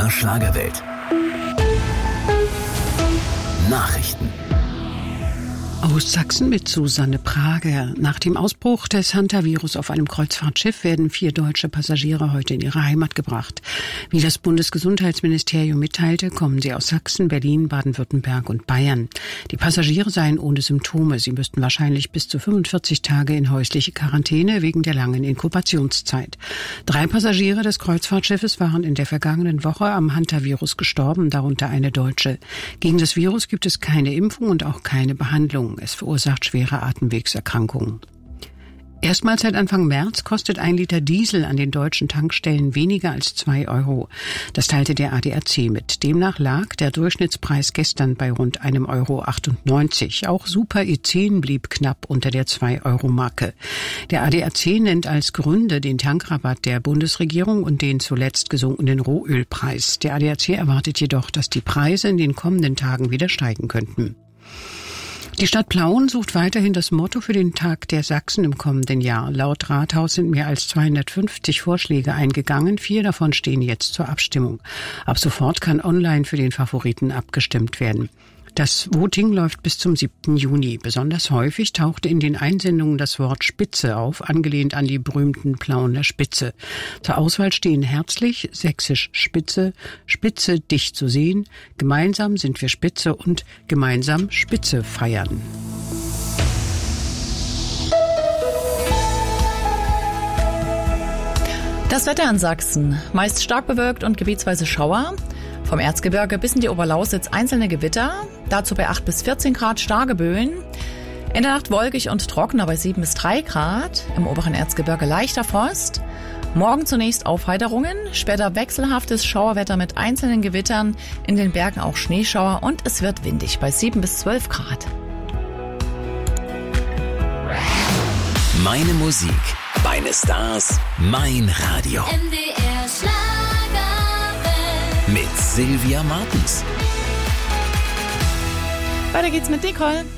MDR Schlagerwelt. Nachrichten. Aus Sachsen mit Susanne Prager. Nach dem Ausbruch des Hantavirus auf einem Kreuzfahrtschiff werden 4 deutsche Passagiere heute in ihre Heimat gebracht. Wie das Bundesgesundheitsministerium mitteilte, kommen sie aus Sachsen, Berlin, Baden-Württemberg und Bayern. Die Passagiere seien ohne Symptome. Sie müssten wahrscheinlich bis zu 45 Tage in häusliche Quarantäne wegen der langen Inkubationszeit. 3 Passagiere des Kreuzfahrtschiffes waren in der vergangenen Woche am Hantavirus gestorben, darunter eine Deutsche. Gegen das Virus gibt es keine Impfung und auch keine Behandlung. Es verursacht schwere Atemwegserkrankungen. Erstmals seit Anfang März kostet 1 Liter Diesel an den deutschen Tankstellen weniger als 2 Euro. Das teilte der ADAC mit. Demnach lag der Durchschnittspreis gestern bei rund 1,98 Euro. Auch Super E10 blieb knapp unter der 2-Euro-Marke. Der ADAC nennt als Gründe den Tankrabatt der Bundesregierung und den zuletzt gesunkenen Rohölpreis. Der ADAC erwartet jedoch, dass die Preise in den kommenden Tagen wieder steigen könnten. Die Stadt Plauen sucht weiterhin das Motto für den Tag der Sachsen im kommenden Jahr. Laut Rathaus sind mehr als 250 Vorschläge eingegangen. 4 davon stehen jetzt zur Abstimmung. Ab sofort kann online für den Favoriten abgestimmt werden. Das Voting läuft bis zum 7. Juni. Besonders häufig tauchte in den Einsendungen das Wort Spitze auf, angelehnt an die berühmten Plauener Spitze. Zur Auswahl stehen herzlich, sächsisch Spitze, Spitze dich zu sehen, gemeinsam sind wir Spitze und gemeinsam Spitze feiern. Das Wetter in Sachsen. Meist stark bewölkt und gebietsweise Schauer. Vom Erzgebirge bis in die Oberlausitz einzelne Gewitter, dazu bei 8 bis 14 Grad starke Böen. In der Nacht wolkig und trockener bei 7 bis 3 Grad, im oberen Erzgebirge leichter Frost. Morgen zunächst Aufheiterungen, später wechselhaftes Schauerwetter mit einzelnen Gewittern, in den Bergen auch Schneeschauer und es wird windig bei 7 bis 12 Grad. Meine Musik, meine Stars, mein Radio. MDR Schlagerwelt. Mit Sylvia Martens. Weiter geht's mit Nicole.